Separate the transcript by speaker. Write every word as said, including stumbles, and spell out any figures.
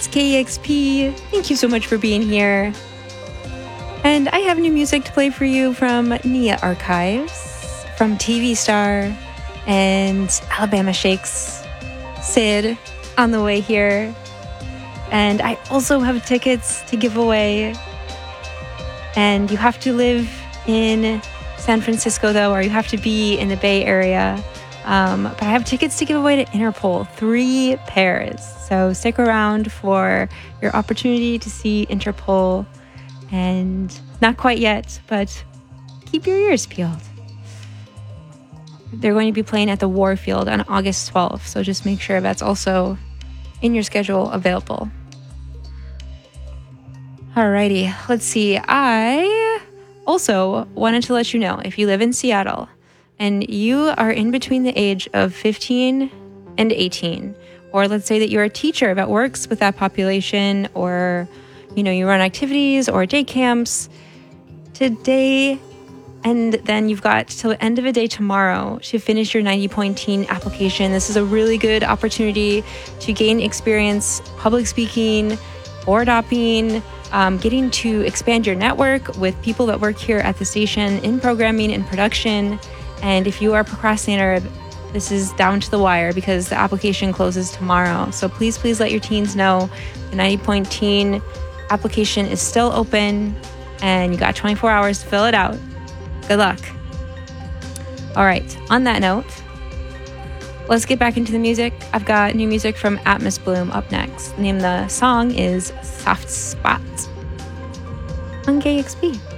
Speaker 1: It's K E X P. Thank you so much for being here. And I have new music to play for you from Nia Archives, from T V Star, and Alabama Shakes. Sid on the way here. And I also have tickets to give away. And you have to live in San Francisco, though, or you have to be in the Bay Area. Um, but I have tickets to give away to Interpol, three pairs. So stick around for your opportunity to see Interpol. And not quite yet, but keep your ears peeled. They're going to be playing at the Warfield on August twelfth. So just make sure that's also in your schedule available. Alrighty, let's see. I also wanted to let you know, if you live in Seattle and you are in between the age of fifteen and eighteen, or let's say that you're a teacher that works with that population, or you know, you run activities or day camps, today and then you've got till the end of the day tomorrow to finish your ninety point teen application. This is a really good opportunity to gain experience public speaking, board hopping, um, getting to expand your network with people that work here at the station in programming and production. And if you are a procrastinator, this is down to the wire because the application closes tomorrow. So please, please let your teens know the ninety point teen application is still open and you got twenty-four hours to fill it out. Good luck. All right, on that note, let's get back into the music. I've got new music from Atmos Bloom up next. The name of the song is Soft Spot on K E X P.